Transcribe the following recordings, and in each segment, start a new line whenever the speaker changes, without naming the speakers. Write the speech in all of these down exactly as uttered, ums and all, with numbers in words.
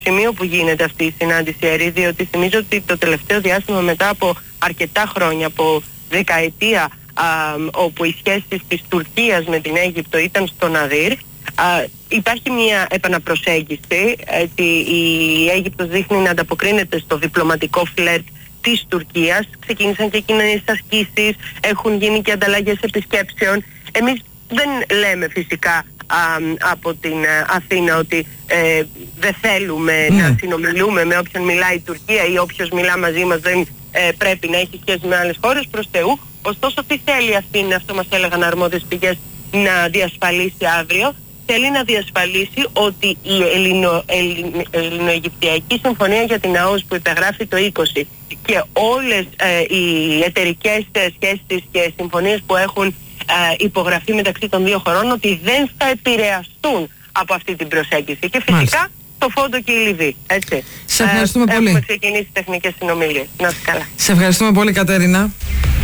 σημείο που γίνεται αυτή η συνάντηση, Έρη, διότι θυμίζω ότι το τελευταίο διάστημα, μετά από αρκετά χρόνια, από δεκαετία, α, όπου οι σχέσεις της Τουρκίας με την Αίγυπτο ήταν στο ναδύρ, α, υπάρχει μια επαναπροσέγγιση. Έτσι, η Αίγυπτος δείχνει να ανταποκρίνεται στο διπλωματικό φλερτ της Τουρκίας. Ξεκίνησαν και κοινωνικές ασκήσεις, έχουν γίνει και ανταλλαγές επισκέψεων. Εμείς δεν λέμε φυσικά α, από την Αθήνα ότι ε, δεν θέλουμε mm. να συνομιλούμε με όποιον μιλάει η Τουρκία ή όποιος μιλά μαζί μας δεν ε, πρέπει να έχει σχέση με άλλες χώρες, προς Θεού. Ωστόσο, τι θέλει η Αθήνα, αυτό μας έλεγαν αρμόδιες πηγές, να διασφαλίσει αύριο? Θέλει να διασφαλίσει ότι η Ελληνο, Ελληνο, Ελληνοαιγυπτιακή Συμφωνία για την ΑΟΣ που υπεγράφει το είκοσι και όλες ε, οι εταιρικές σχέσεις και συμφωνίες που έχουν ε, υπογραφεί μεταξύ των δύο χωρών, ότι δεν θα επηρεαστούν από αυτή την προσέγγιση. Και φυσικά Μάλιστα. το Φόντο και η Λιβύη. Έτσι.
Σε ευχαριστούμε ε, πολύ.
Έχουμε ξεκινήσει τεχνικές συνομιλίες. Να είστε καλά.
Σε ευχαριστούμε πολύ, Κατέρινα.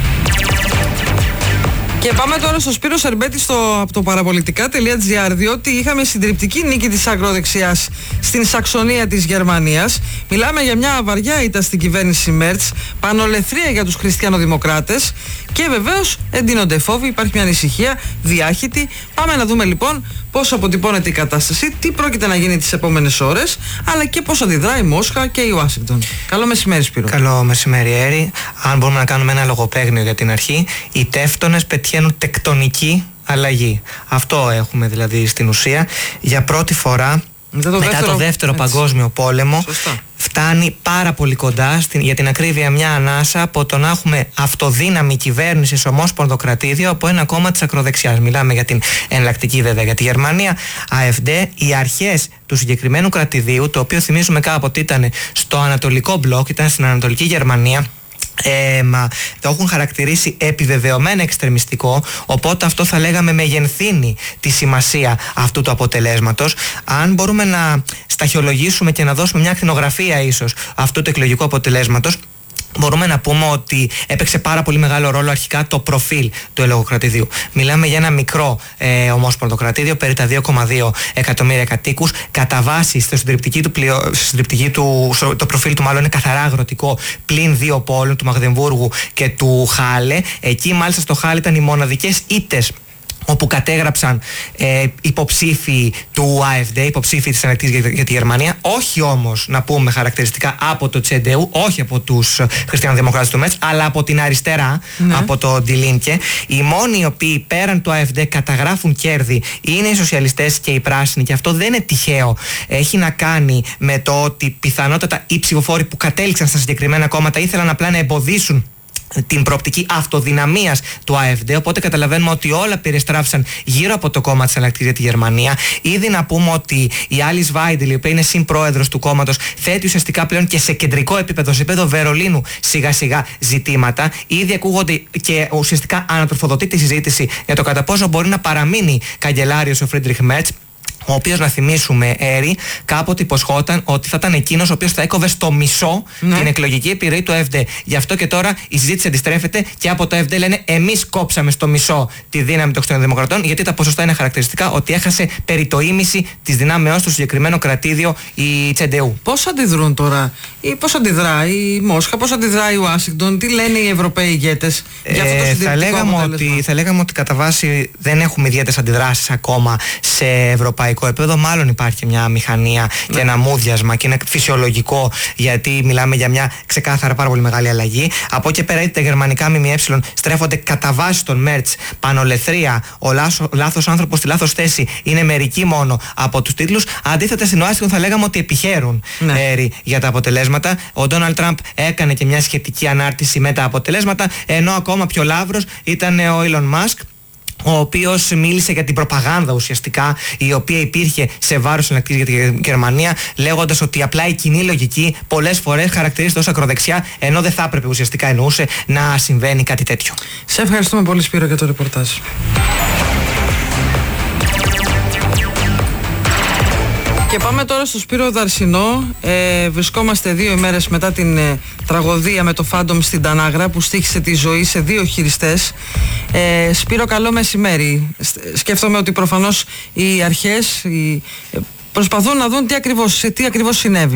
Και πάμε τώρα στο Σπύρο Σερμπέτη στο, από το παραπολιτικά τελεία τζι άρ, διότι είχαμε συντριπτική νίκη της ακροδεξιάς στην Σαξονία της Γερμανίας. Μιλάμε για μια βαριά ήττα στην κυβέρνηση Μέρτς, πανολεθρία για τους χριστιανοδημοκράτες και βεβαίως εντείνονται φόβοι, υπάρχει μια ανησυχία διάχυτη. Πάμε να δούμε λοιπόν πώς αποτυπώνεται η κατάσταση, τι πρόκειται να γίνει τις επόμενες ώρες, αλλά και πώς αντιδράει η Μόσχα και η Ουάσιγκτον. Καλό μεσημέρι, Σπύρο.
Καλό μεσημέρι, Έρη. Αν μπορούμε να κάνουμε ένα λογοπαίγνιο για την αρχή, οι τεύτονες πετυχαίνουν τεκτονική αλλαγή. Αυτό έχουμε δηλαδή στην ουσία. Για πρώτη φορά μετά το μετά δεύτερο, το δεύτερο παγκόσμιο πόλεμο, Σωστά. φτάνει πάρα πολύ κοντά, στην, για την ακρίβεια μια ανάσα, από το να έχουμε αυτοδύναμη κυβέρνηση σε ομόσπονδο κρατήδιο από ένα κόμμα της ακροδεξιάς. Μιλάμε για την εναλλακτική βέβαια για τη Γερμανία, AfD. Οι αρχές του συγκεκριμένου κρατηδίου, το οποίο θυμίζουμε κάποτε ήταν στο Ανατολικό Μπλοκ, ήταν στην Ανατολική Γερμανία, Ε, μα, το έχουν χαρακτηρίσει επιβεβαιωμένα εξτρεμιστικό, οπότε αυτό θα λέγαμε μεγενθύνει τη σημασία αυτού του αποτελέσματος. Αν μπορούμε να σταχυολογήσουμε και να δώσουμε μια ακτινογραφία ίσως αυτού του εκλογικού αποτελέσματος, μπορούμε να πούμε ότι έπαιξε πάρα πολύ μεγάλο ρόλο αρχικά το προφίλ του ελεγοκρατηδίου. Μιλάμε για ένα μικρό ε, ομόσπονδο κρατήδιο, περί τα δύο κόμμα δύο εκατομμύρια κατοίκους. Κατά βάση, στο συντριπτική του, πλειο, συντριπτική του το προφίλ του μάλλον είναι καθαρά αγροτικό, πλην δύο πόλων, του Μαγδεμβούργου και του Χάλε. Εκεί μάλιστα στο Χάλε ήταν οι μοναδικές ήττες όπου κατέγραψαν ε, υποψήφοι του AfD, υποψήφοι της Εναλλακτικής για, για τη Γερμανία, όχι όμως να πούμε χαρακτηριστικά από το Τσεντεού, όχι από τους χριστιανοδημοκράτες του Μέτς, αλλά από την αριστερά, ναι. από το Die Linke. Οι μόνοι οι οποίοι πέραν του AfD καταγράφουν κέρδη είναι οι σοσιαλιστές και οι πράσινοι, και αυτό δεν είναι τυχαίο. Έχει να κάνει με το ότι πιθανότατα οι ψηφοφόροι που κατέληξαν στα συγκεκριμένα κόμματα ήθελαν απλά να εμποδίσουν την προοπτική αυτοδυναμίας του AfD, οπότε καταλαβαίνουμε ότι όλα περιστράφησαν γύρω από το κόμμα της Εναλλακτικής για τη Γερμανία. Ήδη να πούμε ότι η Alice Weidel, η οποία είναι συμπρόεδρος του κόμματος, θέτει ουσιαστικά πλέον και σε κεντρικό επίπεδο, σε επίπεδο Βερολίνου, σιγά σιγά ζητήματα. Ήδη ακούγονται και ουσιαστικά ανατροφοδοτεί τη συζήτηση για το κατά πόσο μπορεί να παραμείνει καγκελάριος ο Φρίντριχ Μέρτς, ο οποίος, να θυμίσουμε, Έρη, κάποτε υποσχόταν ότι θα ήταν εκείνος ο οποίος θα έκοβε στο μισό ναι. την εκλογική επιρροή του AfD. Γι' αυτό και τώρα η συζήτηση αντιστρέφεται και από το AfD λένε εμείς κόψαμε στο μισό τη δύναμη των χριστιανοδημοκρατών, γιατί τα ποσοστά είναι χαρακτηριστικά ότι έχασε περί το ήμιση της δυνάμεώς στο συγκεκριμένο κρατήδιο η Τσεντεού.
Πώς αντιδρούν τώρα, ή πώς αντιδράει η Μόσχα, πώς αντιδράει η Ουάσιγκτον, τι λένε οι Ευρωπαίοι ηγέτες για αυτό το
ε,
συντηρητικό
θα λέγαμε
αποτέλεσμα?
ότι, θα λέγαμε ότι κατά βάση δεν έχουμε ιδιαίτερες αντιδράσεις ακόμα σε ευρωπαϊκό επίπεδο. Μάλλον υπάρχει μια μηχανία ναι. και ένα μούδιασμα, και είναι φυσιολογικό, γιατί μιλάμε για μια ξεκάθαρα πάρα πολύ μεγάλη αλλαγή. Από εκεί πέρα, είτε τα γερμανικά ΜΜΕ στρέφονται κατά βάση στον Μέρτς, πανολεθρία, ο λάθος άνθρωπος στη λάθος θέση είναι μερικοί μόνο από τους τίτλους. Αντίθετα, στην Ουάσιγκτον θα λέγαμε ότι επιχαίρουν ναι. έρη, για τα αποτελέσματα. Ο Ντόναλντ Τραμπ έκανε και μια σχετική ανάρτηση με τα αποτελέσματα, ενώ ακόμα πιο λαύρος ήταν ο Elon Musk, ο οποίος μίλησε για την προπαγάνδα ουσιαστικά η οποία υπήρχε σε βάρος Εναλλακτικής για τη Γερμανία, λέγοντας ότι απλά η κοινή λογική πολλές φορές χαρακτηρίζεται ως ακροδεξιά, ενώ δεν θα έπρεπε ουσιαστικά, εννοούσε, να συμβαίνει κάτι τέτοιο.
Σε ευχαριστούμε πολύ, Σπύρο, για το ρεπορτάζ. Και πάμε τώρα στο Σπύρο Δαρσινό. Ε, βρισκόμαστε δύο ημέρες μετά την ε, τραγωδία με το Phantom στην Τανάγρα, που στοίχησε τη ζωή σε δύο χειριστές. Ε, Σπύρο, καλό μεσημέρι. Σκέφτομαι ότι προφανώς οι αρχές, οι, ε, Προσπαθούν να δουν τι ακριβώς, τι ακριβώς συνέβη.